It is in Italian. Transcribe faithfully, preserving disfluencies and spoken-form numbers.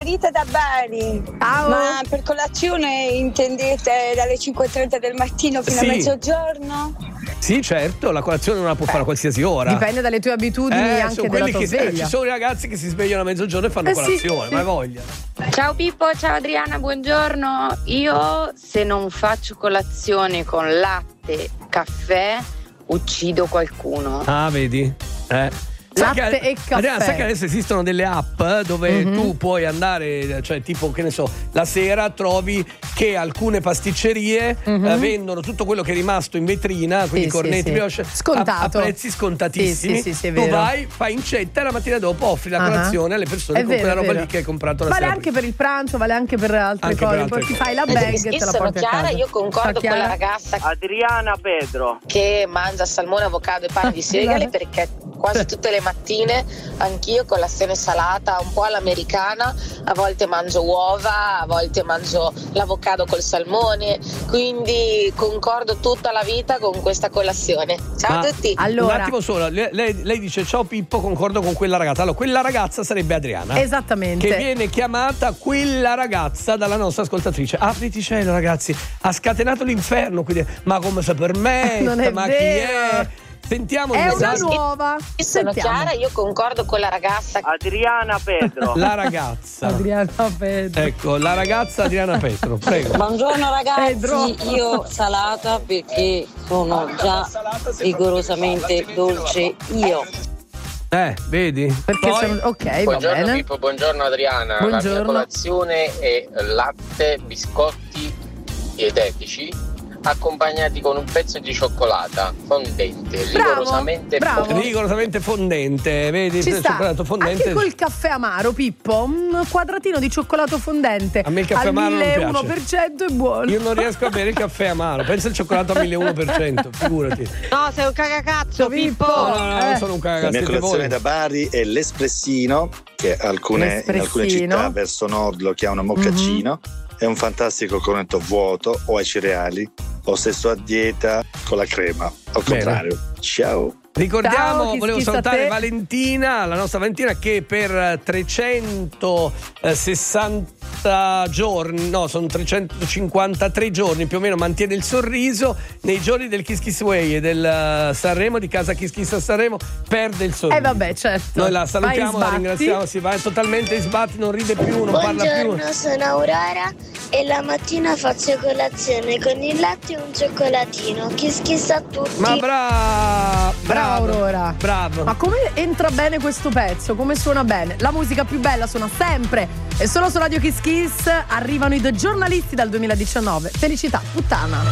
Rita da Bari. Ciao. Ma per colazione intendete dalle cinque e trenta del mattino fino Sì. a mezzogiorno? Sì, certo, la colazione non la può fare a qualsiasi ora. Dipende dalle tue abitudini, Eh, anche sono della quelli tua che sveglia. ci sono i ragazzi che si svegliano a mezzogiorno e fanno Eh, sì, colazione, sì. ma hai voglia. Ciao Pippo, ciao Adriana, buongiorno. Io se non faccio colazione con latte, caffè, uccido qualcuno. Ah, vedi? Eh. Sai Latte che, e caffè. Adriana, sai che adesso esistono delle app dove Mhm. tu puoi andare, cioè tipo che ne so, la sera trovi che alcune pasticcerie Mhm. eh, vendono tutto quello che è rimasto in vetrina, quindi Sì, cornetti, sì, sì. brioche, Scontato. a, a prezzi scontatissimi. Sì, sì, sì, sì, è tu vero. vai, fai incetta e la mattina dopo offri la Ah. colazione alle persone È con vero, quella è roba vero. lì che hai comprato la Vale sera anche prima. per il pranzo, vale anche per altre Anche per cose. altre Poi ti cose. fai la Eh, bag sì, e te la sono porti a Chiara, casa. io concordo Ciao, con Chiara. la ragazza Adriana Pedro. che mangia salmone, avocado e pane di segale, perché quasi tutte le mattine anch'io colazione salata un po' all'americana, a volte mangio uova, a volte mangio l'avocado col salmone, quindi concordo tutta la vita con questa colazione. Ciao Ma- a tutti. Allora, Un attimo solo, lei, lei- lei dice ciao Pippo, concordo con quella ragazza. Allora, quella ragazza sarebbe Adriana. esattamente. Che viene chiamata quella ragazza dalla nostra ascoltatrice. Apriti cielo, ragazzi, ha scatenato l'inferno. Quindi, ma come si permette? Non è ma vero. chi è? Sentiamo il È una messaggio. nuova. Sono Sentiamo. Chiara, io concordo con la ragazza. Adriana Pedro. La ragazza. Adriana Pedro. Ecco, la ragazza Adriana Petro, prego. Buongiorno ragazzi, Pedro. io salata perché sono già rigorosamente dolce io. Eh, vedi? Perché Poi- sono... Ok, va Buongiorno bene. Pippo, buongiorno Adriana. La Buongiorno. mia colazione è latte, biscotti dietetici accompagnati con un pezzo di cioccolata fondente, Bravo, rigorosamente bravo. fondente. rigorosamente fondente, vedi? Ci il sta. cioccolato fondente. Anche col caffè amaro, Pippo, un quadratino di cioccolato fondente A me il caffè al amaro non piace. mille e uno per cento è buono. Io non riesco a bere il caffè amaro. Pensa al cioccolato al mille e uno per cento, figurati. No, sei un cagacazzo, Pippo. No, no, no, Eh. non sono un La cagazzo. mia siete colazione voi. da Bari è l'espressino, che alcune, in alcune L'espressino. città verso nord lo chiamano moccacino. È un fantastico cornetto vuoto o ai cereali, o stesso a dieta con la crema. Al Bene. contrario. Ciao. Ricordiamo, Ciao, chi volevo schizza a salutare te. Valentina, la nostra Valentina, che per trecentosessanta giorni, no, sono trecentocinquantatré giorni più o meno, mantiene il sorriso. Nei giorni del Kiss Kiss Way e del eh, Sanremo, di casa Kiss Kiss a Sanremo, perde il sorriso. Eh vabbè, certo. Noi la salutiamo, Vai, la sbatti. ringraziamo, si va totalmente in sbatti, non ride più, non parla più. Buongiorno, sono Aurora e la mattina faccio colazione con il latte e un cioccolatino. Kiss kiss a tutti. Ma brava, Brava Aurora. Bravo. Ma come entra bene questo pezzo? Come suona bene? La musica più bella suona sempre e solo su Radio Kiss Kiss arrivano i The Giornalisti dal duemiladiciannove. Felicità, puttana.